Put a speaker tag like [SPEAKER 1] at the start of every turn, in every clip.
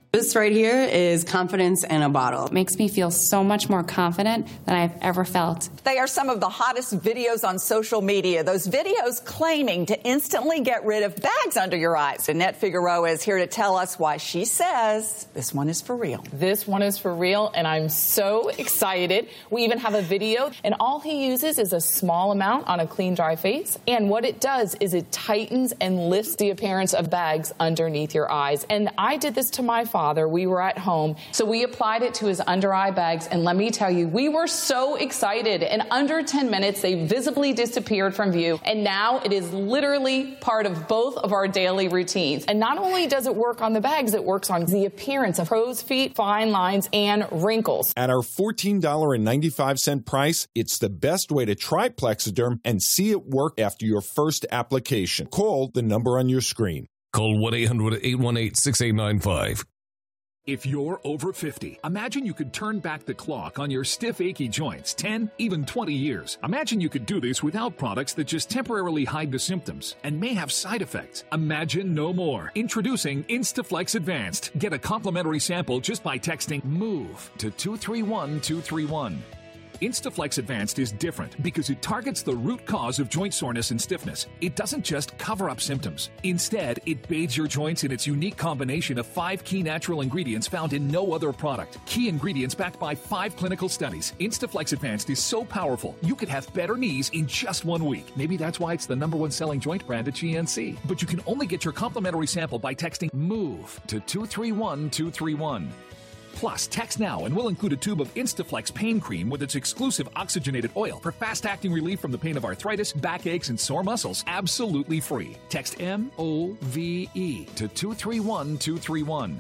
[SPEAKER 1] This right here is confidence in a bottle.
[SPEAKER 2] It makes me feel so much more confident than I've ever felt.
[SPEAKER 3] They are some of the hottest videos on social media. Those videos claiming to instantly get rid of bags under your eyes. Annette Figueroa is here to tell us why she says this one is for real.
[SPEAKER 4] This one is for real, and I'm so excited. We even have a video, and all he uses is a small amount on a clean, dry face. And what it does is it tightens and lifts the appearance of bags underneath your eyes. And I did this to my father. We were at home, so we applied it to his under eye bags, and let me tell you, we were so excited. In under 10 minutes, they visibly disappeared from view, and now it is literally part of both of our daily routines. And not only does it work on the bags, it works on the appearance of crow's feet, fine lines, and wrinkles.
[SPEAKER 5] At our $14.95 price, it's the best way to try Plexiderm and see it work after your first application. Call the number on your screen.
[SPEAKER 6] Call 1-800-818-6895.
[SPEAKER 7] If you're over 50, imagine you could turn back the clock on your stiff, achy joints 10, even 20 years. Imagine you could do this without products that just temporarily hide the symptoms and may have side effects. Imagine no more. Introducing Instaflex Advanced. Get a complimentary sample just by texting MOVE to 231231. Instaflex Advanced is different because it targets the root cause of joint soreness and stiffness. It doesn't just cover up symptoms. Instead, it bathes your joints in its unique combination of 5 key natural ingredients found in no other product. Key ingredients backed by 5 clinical studies. Instaflex Advanced is so powerful, you could have better knees in just 1 week. Maybe that's why it's the #1 selling joint brand at GNC. But you can only get your complimentary sample by texting MOVE to 231231. Plus, text now and we'll include a tube of Instaflex pain cream with its exclusive oxygenated oil for fast-acting relief from the pain of arthritis, backaches, and sore muscles. Absolutely free. Text MOVE to 231231.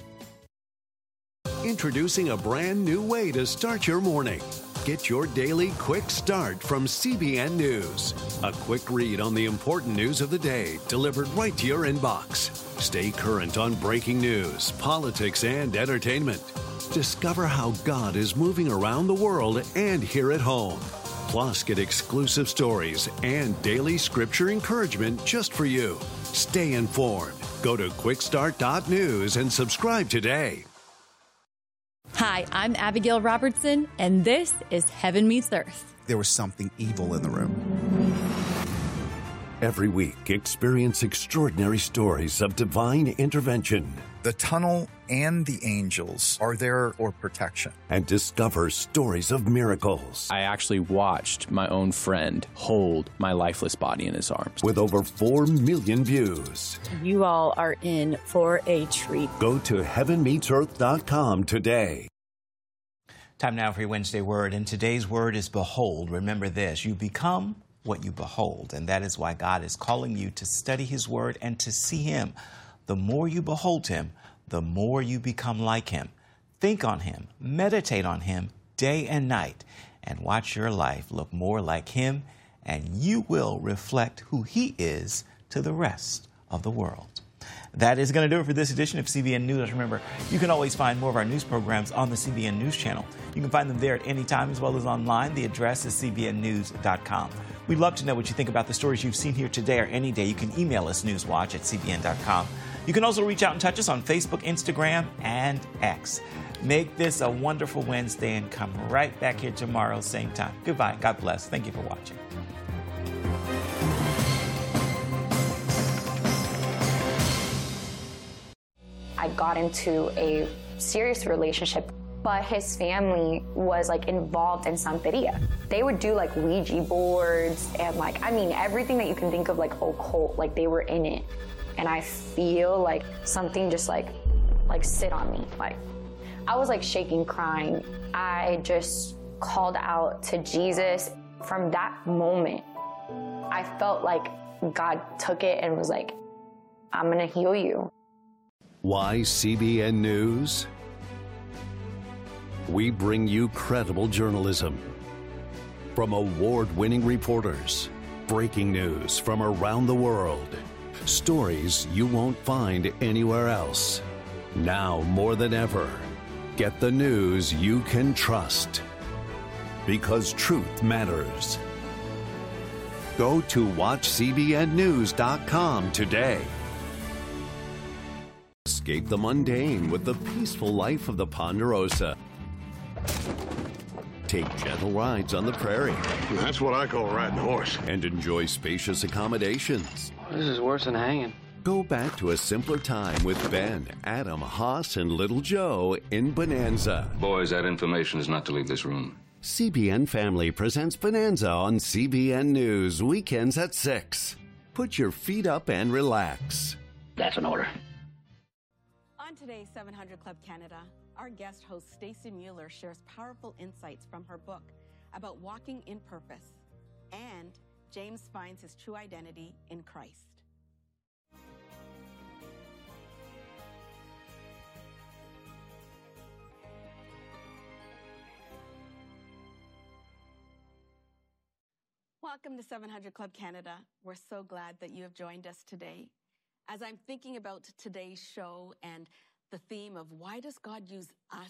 [SPEAKER 8] Introducing a brand new way to start your morning. Get your daily quick start from CBN News. A quick read on the important news of the day delivered right to your inbox. Stay current on breaking news, politics, and entertainment. Discover how God is moving around the world and here at home. Plus, get exclusive stories and daily scripture encouragement just for you. Stay informed. Go to quickstart.news and subscribe today.
[SPEAKER 9] Hi, I'm Abigail Robertson, and this is Heaven Meets Earth.
[SPEAKER 10] There was something evil in the room.
[SPEAKER 8] Every week, experience extraordinary stories of divine intervention.
[SPEAKER 10] The tunnel and the angels are there for protection.
[SPEAKER 8] And discover stories of miracles.
[SPEAKER 11] I actually watched my own friend hold my lifeless body in his arms.
[SPEAKER 8] With over 4 million views.
[SPEAKER 9] You all are in for a treat.
[SPEAKER 8] Go to heavenmeetsearth.com today.
[SPEAKER 12] Time now for your Wednesday word, and today's word is behold. Remember this, you become what you behold, and that is why God is calling you to study his word and to see him. The more you behold him, the more you become like him. Think on him, meditate on him day and night, and watch your life look more like him, and you will reflect who he is to the rest of the world. That is going to do it for this edition of CBN News. Remember, you can always find more of our news programs on the CBN News channel. You can find them there at any time as well as online. The address is cbnnews.com. We'd love to know what you think about the stories you've seen here today or any day. You can email us newswatch@cbn.com. You can also reach out and touch us on Facebook, Instagram, and X. Make this a wonderful Wednesday and come right back here tomorrow, same time. Goodbye. God bless. Thank you for watching.
[SPEAKER 13] I got into a serious relationship, but his family was involved in Santeria. They would do Ouija boards and everything that you can think of occult, they were in it. And I feel something just sit on me. I was shaking, crying. I just called out to Jesus. From that moment, I felt like God took it and was like, I'm gonna heal you.
[SPEAKER 8] Why CBN News? We bring you credible journalism from award-winning reporters, breaking news from around the world, stories you won't find anywhere else. Now more than ever, get the news you can trust, because truth matters. Go to watchcbnnews.com today. Escape the mundane with the peaceful life of the Ponderosa. Take gentle rides on the prairie.
[SPEAKER 6] That's what I call riding a horse.
[SPEAKER 8] And enjoy spacious accommodations.
[SPEAKER 14] This is worse than hanging.
[SPEAKER 8] Go back to a simpler time with Ben, Adam, Haas, and Little Joe in Bonanza.
[SPEAKER 15] Boys, that information is not to leave this room.
[SPEAKER 8] CBN Family presents Bonanza on CBN News, weekends at 6. Put your feet up and relax.
[SPEAKER 14] That's an order.
[SPEAKER 16] On today's 700 Club Canada, our guest host Stacey Mueller shares powerful insights from her book about walking in purpose, and James finds his true identity in Christ. Welcome to 700 Club Canada. We're so glad that you have joined us today. As I'm thinking about today's show and the theme of why does God use us,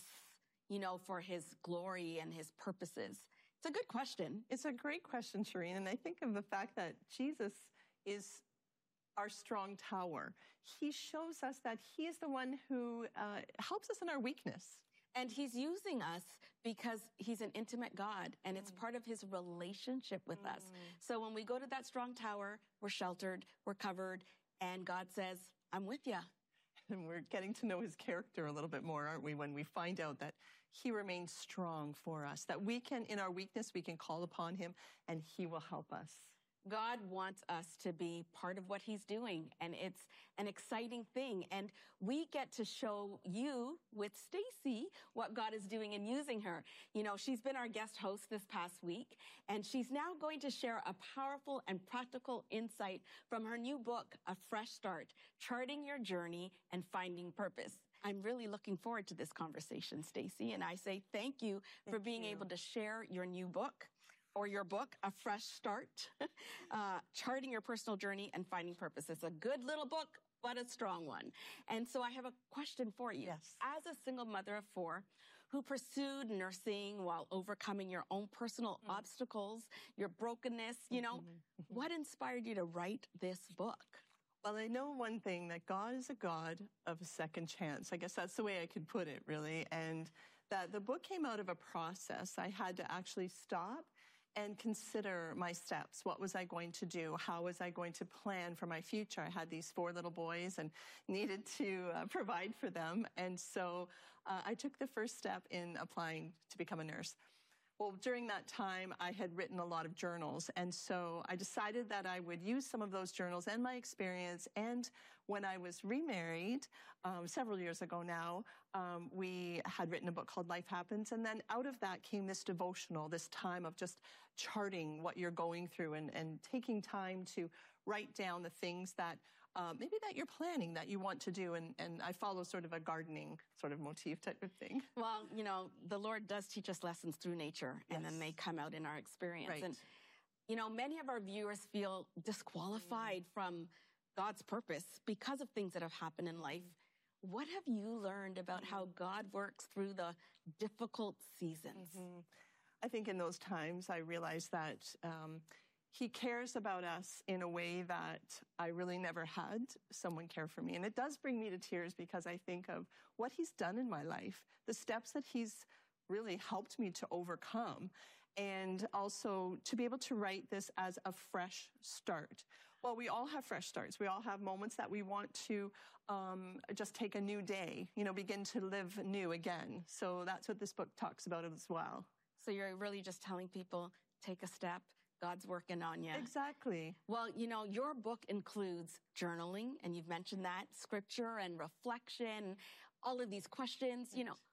[SPEAKER 16] for his glory and his purposes? It's a good question.
[SPEAKER 17] It's a great question, Shireen. And I think of the fact that Jesus is our strong tower. He shows us that he is the one who helps us in our weakness.
[SPEAKER 16] And he's using us because he's an intimate God, and it's part of his relationship with us. So when we go to that strong tower, we're sheltered, we're covered, and God says, I'm with you.
[SPEAKER 17] And we're getting to know his character a little bit more, aren't we, when we find out that he remains strong for us, that we can, in our weakness, we can call upon him, and he will help us.
[SPEAKER 16] God wants us to be part of what he's doing, and it's an exciting thing. And we get to show you with Stacey what God is doing and using her. She's been our guest host this past week, and she's now going to share a powerful and practical insight from her new book, A Fresh Start, Charting Your Journey and Finding Purpose. I'm really looking forward to this conversation, Stacey, and I say thank you for being able to share your new book. Or your book, A Fresh Start, Charting Your Personal Journey and Finding Purpose. It's a good little book, but a strong one. And so I have a question for you.
[SPEAKER 17] Yes.
[SPEAKER 16] As a single mother of 4 who pursued nursing while overcoming your own personal obstacles, your brokenness, what inspired you to write this book?
[SPEAKER 17] Well, I know one thing, that God is a God of a second chance. I guess that's the way I could put it, really. And that the book came out of a process. I had to actually stop and consider my steps. What was I going to do? How was I going to plan for my future? I had these 4 little boys and needed to provide for them. And so I took the first step in applying to become a nurse. Well, during that time, I had written a lot of journals. And so I decided that I would use some of those journals and my experience. And when I was remarried, several years ago now, we had written a book called Life Happens. And then out of that came this devotional, this time of just charting what you're going through and taking time to write down the things that maybe that you're planning that you want to do. And I follow sort of a gardening sort of motif type of thing.
[SPEAKER 16] Well, the Lord does teach us lessons through nature, and then they come out in our experience.
[SPEAKER 17] Right.
[SPEAKER 16] And, many of our viewers feel disqualified from God's purpose because of things that have happened in life. What have you learned about how God works through the difficult seasons?
[SPEAKER 17] I think in those times I realized that he cares about us in a way that I really never had someone care for me. And it does bring me to tears because I think of what he's done in my life, the steps that he's really helped me to overcome, and also to be able to write this as a fresh start. Well, we all have fresh starts. We all have moments that we want to just take a new day, begin to live new again. So that's what this book talks about as well.
[SPEAKER 16] So you're really just telling people, take a step. God's working on you.
[SPEAKER 17] Exactly.
[SPEAKER 16] Well, your book includes journaling, and you've mentioned that, scripture and reflection, all of these questions.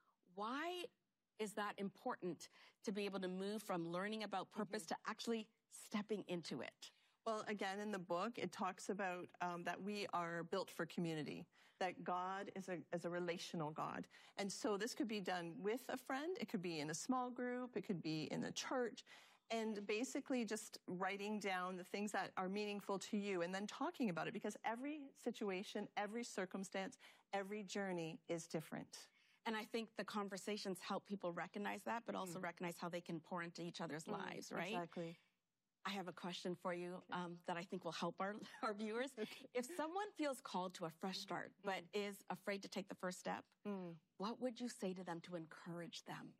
[SPEAKER 16] Why is that important to be able to move from learning about purpose to actually stepping into it?
[SPEAKER 17] Well, again, in the book, it talks about that we are built for community, that God is a relational God. And so this could be done with a friend. It could be in a small group. It could be in a church. And basically just writing down the things that are meaningful to you and then talking about it, because every situation, every circumstance, every journey is different.
[SPEAKER 16] And I think the conversations help people recognize that, but also recognize how they can pour into each other's lives, right?
[SPEAKER 17] Exactly.
[SPEAKER 16] I have a question for you that I think will help our viewers. Okay. If someone feels called to a fresh start but is afraid to take the first step, what would you say to them to encourage them?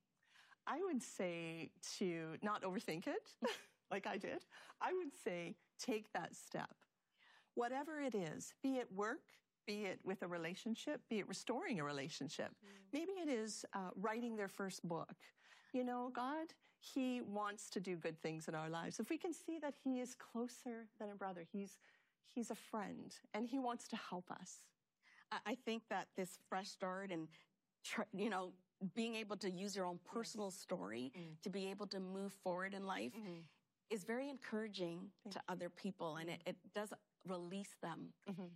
[SPEAKER 17] I would say to not overthink it, like I did. I would say take that step. Whatever it is, be it work, be it with a relationship, be it restoring a relationship. Maybe it is writing their first book. You know, God, He wants to do good things in our lives. If we can see that He is closer than a brother, He's a friend, and He wants to help us.
[SPEAKER 16] I think that this fresh start and, you know, being able to use your own personal story to be able to move forward in life is very encouraging to other people, and it does release them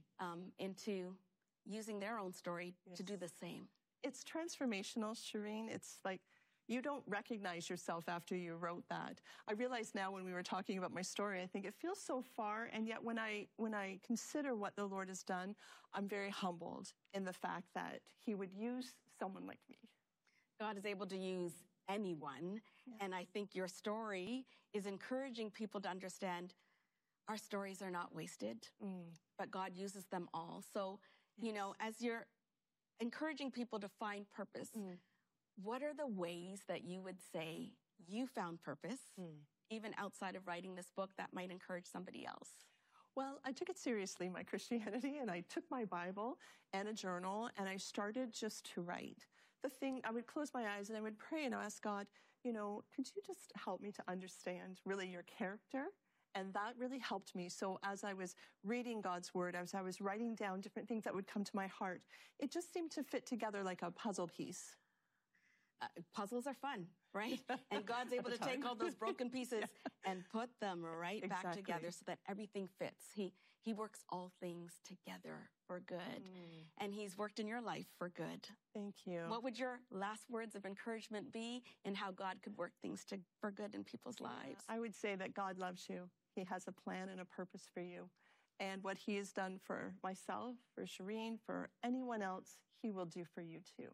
[SPEAKER 16] into using their own story to do the same.
[SPEAKER 17] It's transformational, Shireen. It's like you don't recognize yourself after you wrote that. I realize now when we were talking about my story, I think it feels so far, and yet when I consider what the Lord has done, I'm very humbled in the fact that He would use someone like me.
[SPEAKER 16] God is able to use anyone, and I think your story is encouraging people to understand our stories are not wasted, but God uses them all. So, you know, as you're encouraging people to find purpose, what are the ways that you would say you found purpose, even outside of writing this book, that might encourage somebody else?
[SPEAKER 17] Well, I took it seriously, my Christianity, and I took my Bible and a journal, and I started just to write. I would close my eyes and I would pray and I ask God, you know, could you just help me to understand really your character? And that really helped me. So as I was reading God's word, as I was writing down different things that would come to my heart, it just seemed to fit together like a puzzle piece.
[SPEAKER 16] Puzzles are fun, right? And God's able to take all those broken pieces and put them back together so that everything fits. He works all things together for good. And He's worked in your life for good.
[SPEAKER 17] Thank you.
[SPEAKER 16] What would your last words of encouragement be in how God could work things for good in people's lives?
[SPEAKER 17] I would say that God loves you. He has a plan and a purpose for you. And what He has done for myself, for Shireen, for anyone else, He will do for you too.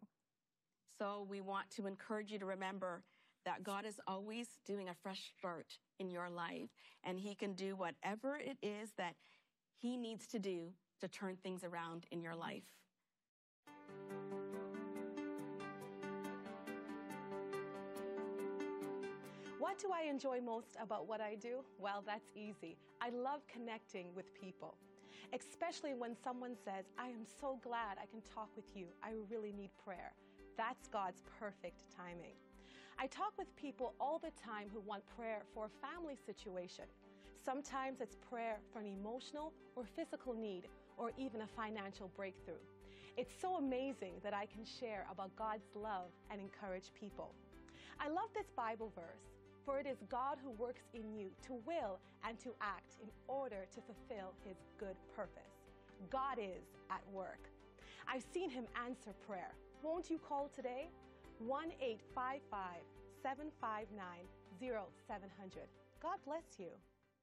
[SPEAKER 16] So we want to encourage you to remember that God is always doing a fresh start in your life, and He can do whatever it is that He needs to do to turn things around in your life.
[SPEAKER 18] What do I enjoy most about what I do? Well, that's easy. I love connecting with people, especially when someone says, I am so glad I can talk with you. I really need prayer. That's God's perfect timing. I talk with people all the time who want prayer for a family situation. Sometimes it's prayer for an emotional or physical need, or even a financial breakthrough. It's so amazing that I can share about God's love and encourage people. I love this Bible verse, for it is God who works in you to will and to act in order to fulfill His good purpose. God is at work. I've seen Him answer prayer. Won't you call today? 1-855-759-0700. God bless you.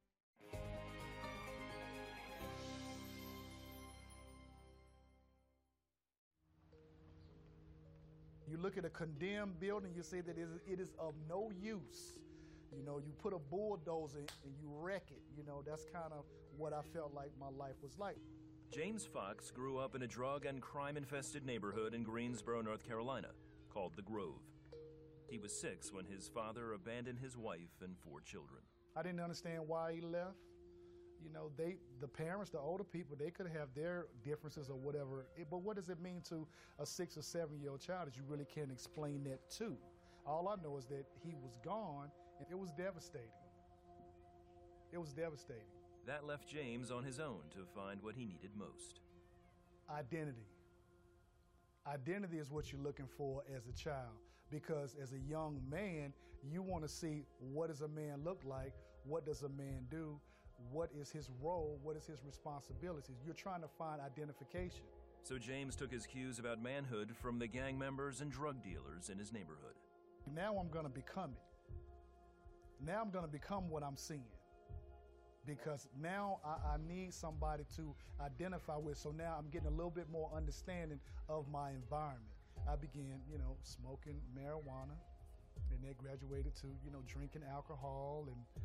[SPEAKER 19] You look at a condemned building, you say that it is of no use. You know, you put a bulldozer and you wreck it. You know, that's kind of what I felt like my life was like.
[SPEAKER 20] James Fox grew up in a drug and crime-infested neighborhood in Greensboro, North Carolina, called The Grove. He was 6 when his father abandoned his wife and 4 children.
[SPEAKER 19] I didn't understand why he left. You know, the parents, the older people, they could have their differences or whatever. But what does it mean to a 6 or 7-year-old child that you really can't explain that to? All I know is that he was gone, and it was devastating. It was devastating.
[SPEAKER 20] That left James on his own to find what he needed most.
[SPEAKER 19] Identity. Identity is what you're looking for as a child, because as a young man, you want to see, what does a man look like? What does a man do? What is his role? What is his responsibilities? You're trying to find identification.
[SPEAKER 20] So James took his cues about manhood from the gang members and drug dealers in his neighborhood.
[SPEAKER 19] Now I'm going to become it. Now I'm going to become what I'm seeing. Because now I need somebody to identify with. So now I'm getting a little bit more understanding of my environment. I began, smoking marijuana, and that graduated to, drinking alcohol and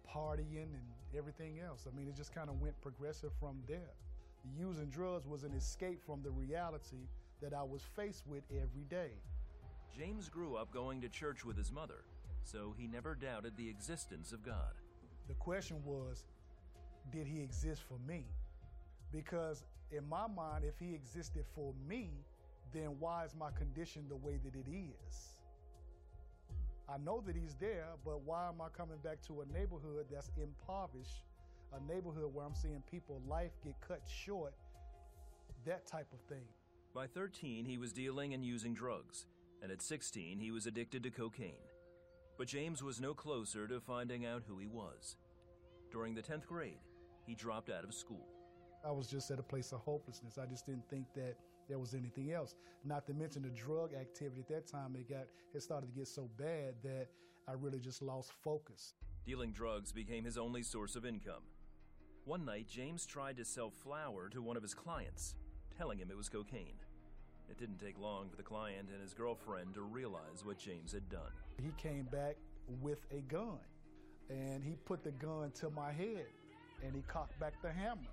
[SPEAKER 19] partying and everything else. I mean, it just kind of went progressive from there. Using drugs was an escape from the reality that I was faced with every day.
[SPEAKER 20] James grew up going to church with his mother, so he never doubted the existence of God.
[SPEAKER 19] The question was, did he exist for me? Because in my mind, if he existed for me, then why is my condition the way that it is? I know that he's there, but why am I coming back to a neighborhood that's impoverished, a neighborhood where I'm seeing people's life get cut short, that type of thing.
[SPEAKER 20] By 13, he was dealing and using drugs, and at 16, he was addicted to cocaine. But James was no closer to finding out who he was. During the 10th grade, he dropped out of school.
[SPEAKER 19] I was just at a place of hopelessness. I just didn't think that there was anything else. Not to mention the drug activity at that time, it started to get so bad that I really just lost focus.
[SPEAKER 20] Dealing drugs became his only source of income. One night, James tried to sell flour to one of his clients, telling him it was cocaine. It didn't take long for the client and his girlfriend to realize what James had done.
[SPEAKER 19] He came back with a gun, and he put the gun to my head, and he cocked back the hammer.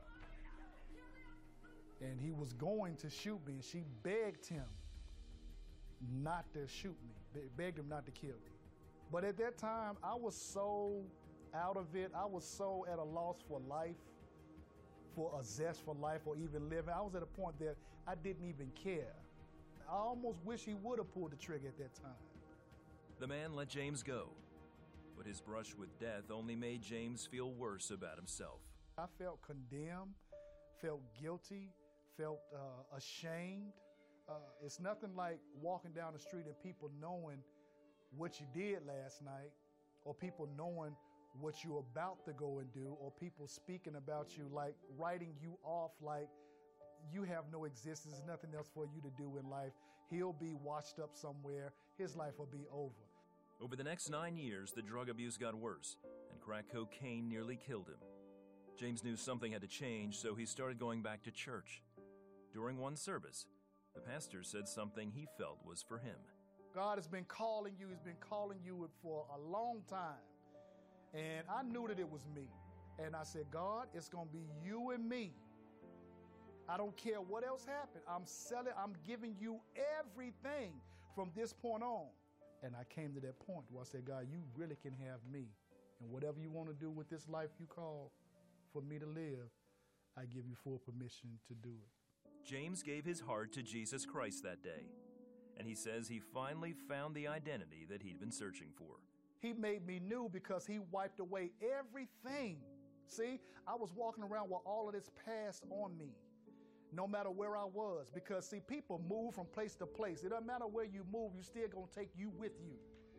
[SPEAKER 19] And he was going to shoot me, and she begged him not to shoot me, begged him not to kill me. But at that time, I was so out of it. I was so at a loss for life, for a zest for life, or even living. I was at a point that I didn't even care. I almost wish he would have pulled the trigger at that time.
[SPEAKER 20] The man let James go, but his brush with death only made James feel worse about himself.
[SPEAKER 19] I felt condemned, felt guilty, felt ashamed. It's nothing like walking down the street and people knowing what you did last night, or people knowing what you're about to go and do, or people speaking about you, like writing you off like you have no existence, there's nothing else for you to do in life. He'll be washed up somewhere. His life will be over.
[SPEAKER 20] Over the next 9 years, the drug abuse got worse, and crack cocaine nearly killed him. James knew something had to change, so he started going back to church. During one service, the pastor said something he felt was for him.
[SPEAKER 19] God has been calling you. He's been calling you for a long time. And I knew that it was me. And I said, God, it's going to be you and me. I don't care what else happened. I'm giving you everything from this point on. And I came to that point where I said, God, you really can have me. And whatever you want to do with this life you call for me to live, I give you full permission to do it.
[SPEAKER 20] James gave his heart to Jesus Christ that day, and he says he finally found the identity that he'd been searching for.
[SPEAKER 19] He made me new because he wiped away everything. See, I was walking around with all of this past on me, no matter where I was, because, see, people move from place to place. It doesn't matter where you move, you're still going to take you with you.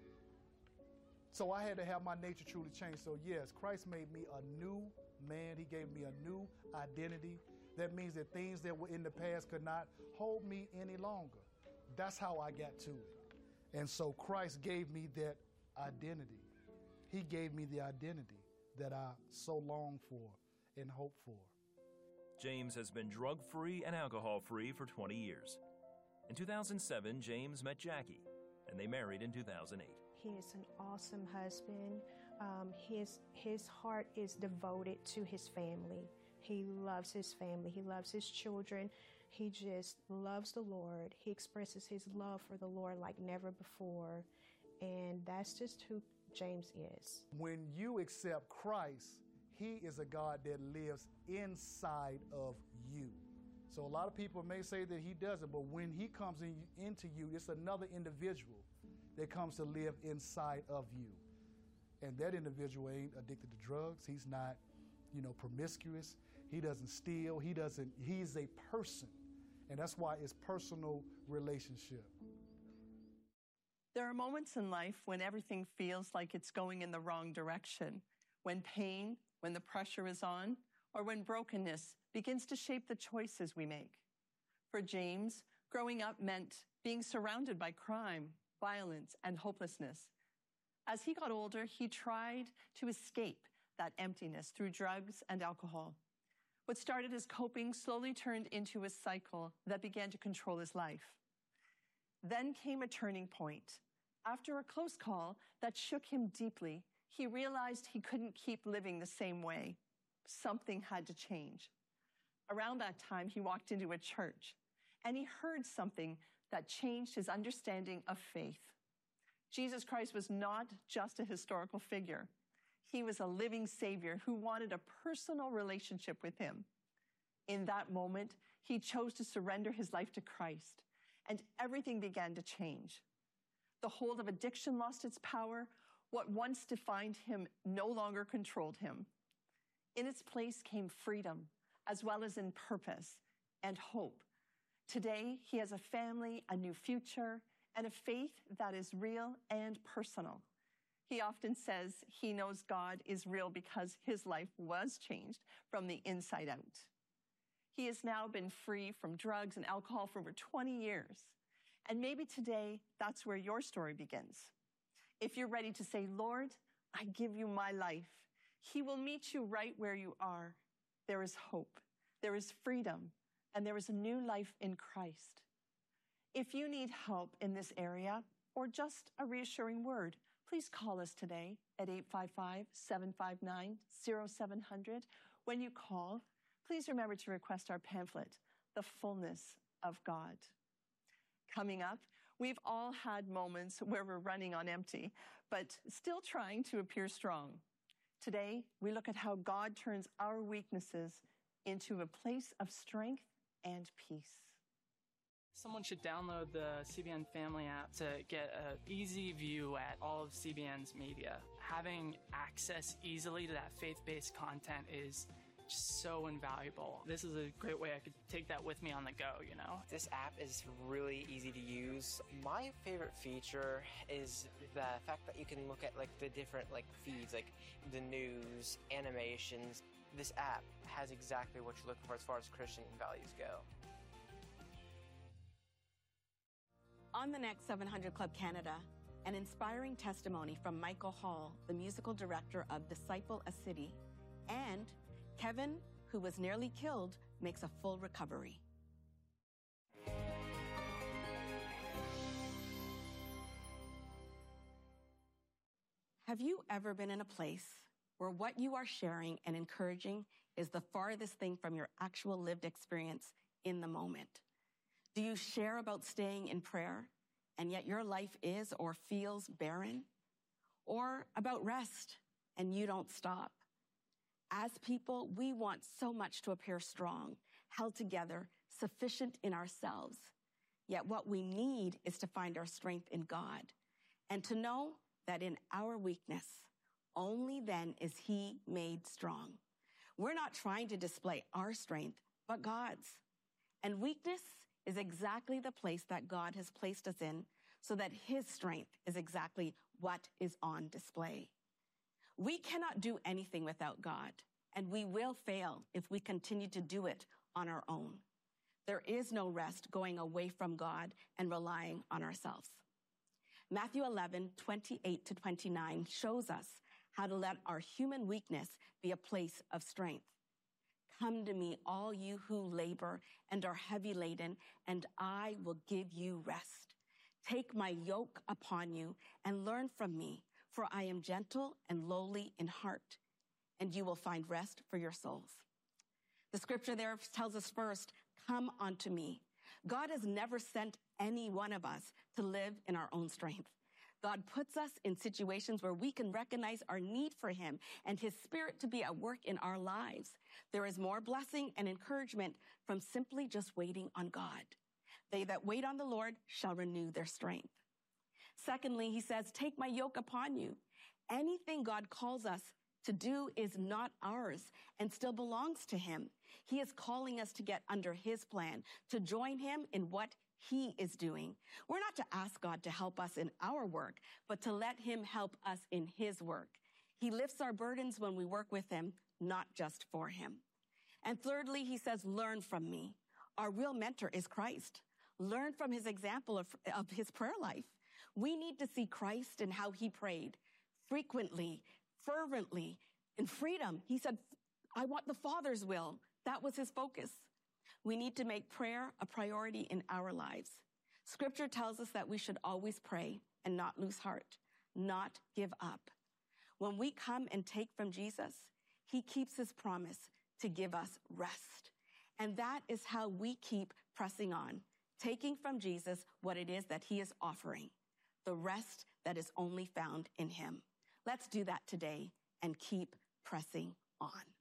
[SPEAKER 19] So I had to have my nature truly changed. So, yes, Christ made me a new man. He gave me a new identity. That means that things that were in the past could not hold me any longer. That's how I got to it. And so Christ gave me that identity. He gave me the identity that I so long for and hope for.
[SPEAKER 20] James has been drug-free and alcohol-free for 20 years. In 2007, James met Jackie, and they married in 2008.
[SPEAKER 21] He is an awesome husband. His heart is devoted to his family. He loves his family. He loves his children. He just loves the Lord. He expresses his love for the Lord like never before. And that's just who James is.
[SPEAKER 19] When you accept Christ, he is a God that lives inside of you. So a lot of people may say that he doesn't, but when he comes into you, it's another individual that comes to live inside of you. And that individual ain't addicted to drugs. He's not, promiscuous. He doesn't steal. He's a person. And that's why it's personal relationship.
[SPEAKER 17] There are moments in life when everything feels like it's going in the wrong direction, when pain, when the pressure is on, or when brokenness begins to shape the choices we make. For James, growing up meant being surrounded by crime, violence, and hopelessness. As he got older, he tried to escape that emptiness through drugs and alcohol. What started as coping slowly turned into a cycle that began to control his life. Then came a turning point. After a close call that shook him deeply, he realized he couldn't keep living the same way. Something had to change. Around that time, he walked into a church, and he heard something that changed his understanding of faith. Jesus Christ was not just a historical figure. He was a living Savior who wanted a personal relationship with him. In that moment, he chose to surrender his life to Christ, and everything began to change. The hold of addiction lost its power. What once defined him no longer controlled him. In its place came freedom, as well as in purpose and hope. Today, he has a family, a new future, and a faith that is real and personal. He often says he knows God is real because his life was changed from the inside out. He has now been free from drugs and alcohol for over 20 years. And maybe today, that's where your story begins. If you're ready to say, Lord, I give you my life, he will meet you right where you are. There is hope, there is freedom, and there is a new life in Christ. If you need help in this area or just a reassuring word, please call us today at 855-759-0700. When you call, please remember to request our pamphlet, The Fullness of God. Coming up, we've all had moments where we're running on empty, but still trying to appear strong. Today, we look at how God turns our weaknesses into a place of strength and peace.
[SPEAKER 1] Someone should download the CBN Family app to get an easy view at all of CBN's media. Having access easily to that faith-based content is just so invaluable. This is a great way I could take that with me on the go, you know?
[SPEAKER 22] This app is really easy to use. My favorite feature is the fact that you can look at the different feeds, like the news, animations. This app has exactly what you're looking for as far as Christian values go.
[SPEAKER 16] On the next 700 Club Canada, an inspiring testimony from Michael Hall, the musical director of Disciple a City, and Kevin, who was nearly killed, makes a full recovery. Have you ever been in a place where what you are sharing and encouraging is the farthest thing from your actual lived experience in the moment? Do you share about staying in prayer, and yet your life is or feels barren? Or about rest, and you don't stop? As people, we want so much to appear strong, held together, sufficient in ourselves. Yet what we need is to find our strength in God, and to know that in our weakness, only then is he made strong. We're not trying to display our strength, but God's. And weakness is exactly the place that God has placed us in, so that his strength is exactly what is on display. We cannot do anything without God, and we will fail if we continue to do it on our own. There is no rest going away from God and relying on ourselves. Matthew 11:28-29 shows us how to let our human weakness be a place of strength. Come to me, all you who labor and are heavy laden, and I will give you rest. Take my yoke upon you and learn from me, for I am gentle and lowly in heart, and you will find rest for your souls. The scripture there tells us first, come unto me. God has never sent any one of us to live in our own strength. God puts us in situations where we can recognize our need for him and his spirit to be at work in our lives. There is more blessing and encouragement from simply just waiting on God. They that wait on the Lord shall renew their strength. Secondly, he says, take my yoke upon you. Anything God calls us to do is not ours and still belongs to him. He is calling us to get under his plan, to join him in what he is doing. We're not to ask God to help us in our work, but to let him help us in his work. He lifts our burdens when we work with him, not just for him. And thirdly, he says, learn from me. Our real mentor is Christ. Learn from his example of his prayer life. We need to see Christ in how he prayed, frequently, fervently, in freedom. He said, I want the Father's will. That was his focus. We need to make prayer a priority in our lives. Scripture tells us that we should always pray and not lose heart, not give up. When we come and take from Jesus, he keeps his promise to give us rest. And that is how we keep pressing on, taking from Jesus what it is that he is offering, the rest that is only found in him. Let's do that today and keep pressing on.